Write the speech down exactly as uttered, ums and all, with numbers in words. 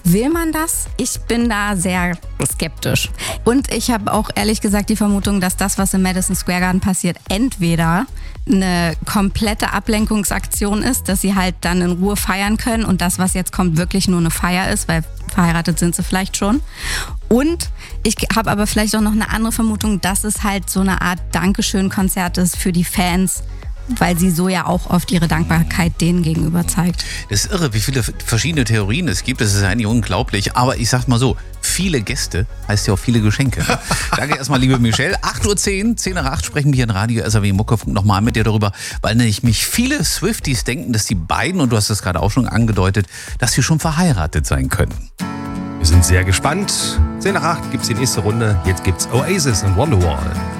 Will man das? Ich bin da sehr skeptisch. Und ich habe auch ehrlich gesagt die Vermutung, dass das, was im Madison Square Garden passiert, entweder eine komplette Ablenkungsaktion ist, dass sie halt dann in Ruhe feiern können und das, was jetzt kommt, wirklich nur eine Feier ist, weil verheiratet sind sie vielleicht schon. Und ich habe aber vielleicht auch noch eine andere Vermutung, dass es halt so eine Art Dankeschön-Konzert ist für die Fans, weil sie so ja auch oft ihre Dankbarkeit denen gegenüber zeigt. Das ist irre, wie viele verschiedene Theorien es gibt. Das ist eigentlich unglaublich. Aber ich sag mal so, viele Gäste heißt ja auch viele Geschenke. Danke erstmal, liebe Michelle. acht Uhr zehn, zehn nach acht sprechen wir in Radio S R W Muckerfunk nochmal mit dir darüber, weil nämlich mich viele Swifties denken, dass die beiden, und du hast es gerade auch schon angedeutet, dass sie schon verheiratet sein können. Wir sind sehr gespannt. zehn nach acht gibt's die nächste Runde. Jetzt gibt's Oasis und Wonderwall.